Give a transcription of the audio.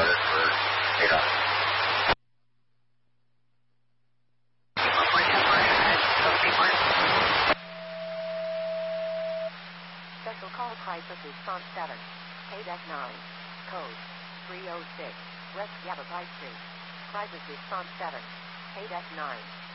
started for takeoff. Special call crisis response center. KDEC 9. Code 306. West Yavapai Street. Crisis response center. KDEC 9.